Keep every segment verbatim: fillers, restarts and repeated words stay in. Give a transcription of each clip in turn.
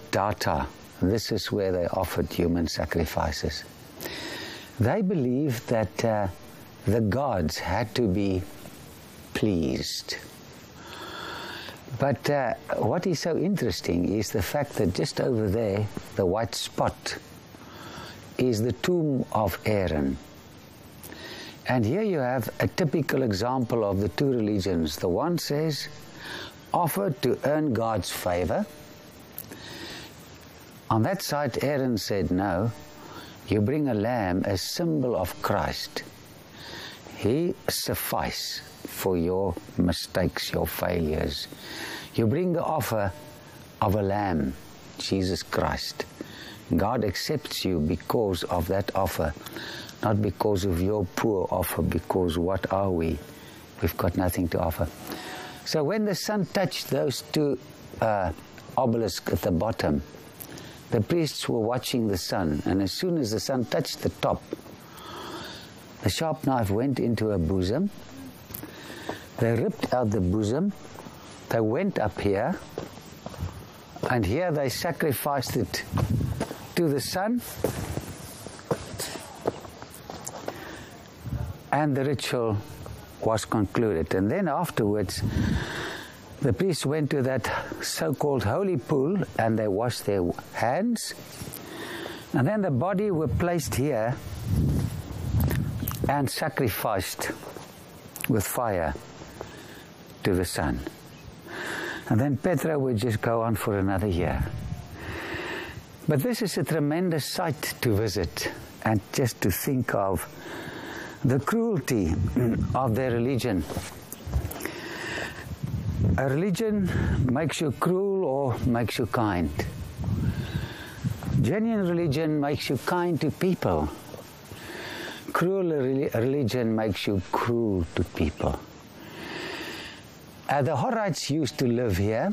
data. This is where they offered human sacrifices. They believed that uh, the gods had to be pleased. But uh, what is so interesting is the fact that just over there, the white spot, is the tomb of Aaron. And here you have a typical example of the two religions. The one says, offer to earn God's favor. On that side, Aaron said, no, you bring a lamb, a symbol of Christ. He suffices for your mistakes, your failures. You bring the offer of a lamb, Jesus Christ. God accepts you because of that offer, not because of your poor offer, because what are we? We've got nothing to offer. So when the sun touched those two uh, obelisks at the bottom, the priests were watching the sun, and as soon as the sun touched the top, the sharp knife went into a bosom. They ripped out the bosom. They went up here, and here they sacrificed it to the sun, and the ritual was concluded. And then afterwards, the priests went to that so-called holy pool, and they washed their hands, and then the body were placed here and sacrificed with fire to the sun. And then Petra would just go on for another year. But this is a tremendous sight to visit, and just to think of the cruelty of their religion. A religion makes you cruel or makes you kind. Genuine religion makes you kind to people. Cruel religion makes you cruel to people. Uh, the Horites used to live here,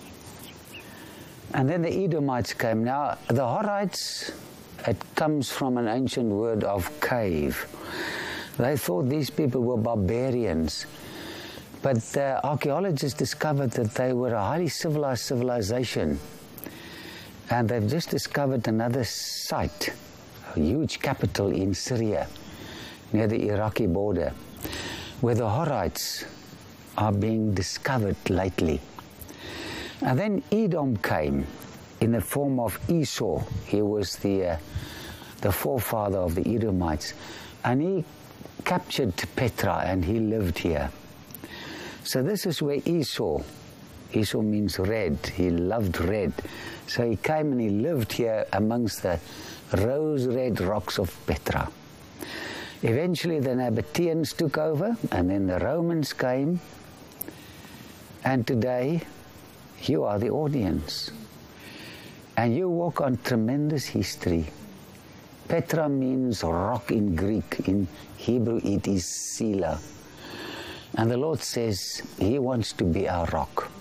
and then the Edomites came. Now, the Horites, it comes from an ancient word of cave. They thought these people were barbarians, but the archaeologists discovered that they were a highly civilized civilization, and they've just discovered another site, a huge capital in Syria, near the Iraqi border, where the Horites are being discovered lately. And then Edom came in the form of Esau. He was the, uh, the forefather of the Edomites. And he captured Petra, and he lived here. So this is where Esau, Esau means red, he loved red. So he came and he lived here amongst the rose-red rocks of Petra. Eventually the Nabateans took over, and then the Romans came. And today, you are the audience. And you walk on tremendous history. Petra means rock in Greek. In Hebrew, it is Sela. And the Lord says He wants to be our rock.